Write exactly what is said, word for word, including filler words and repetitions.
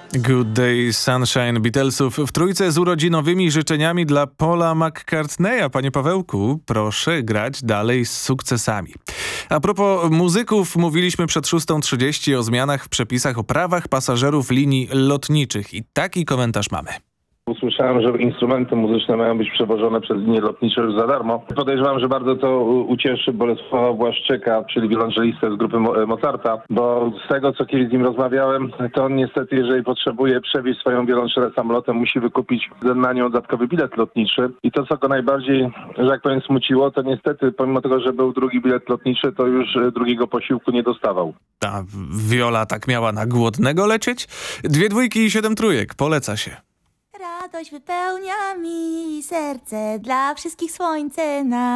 Good Day Sunshine Beatlesów w trójce z urodzinowymi życzeniami dla Paula McCartneya. Panie Pawełku, proszę grać dalej z sukcesami. A propos muzyków, mówiliśmy przed szóstą trzydzieści o zmianach w przepisach o prawach pasażerów linii lotniczych i taki komentarz mamy. Usłyszałem, że instrumenty muzyczne mają być przewożone przez linie lotnicze już za darmo. Podejrzewam, że bardzo to ucieszy Bolesława Błaszczyka, czyli wiolonczelistę z grupy Mo- Mozarta, bo z tego, co kiedyś z nim rozmawiałem, to on niestety, jeżeli potrzebuje przewieźć swoją wiolonczelę samolotem, musi wykupić na nią dodatkowy bilet lotniczy. I to, co go najbardziej, że tak powiem, smuciło, to niestety, pomimo tego, że był drugi bilet lotniczy, to już drugiego posiłku nie dostawał. Ta Wiola tak miała na głodnego lecieć? Dwie dwójki i siedem trójek, poleca się. Radość wypełnia mi serce, dla wszystkich słońce na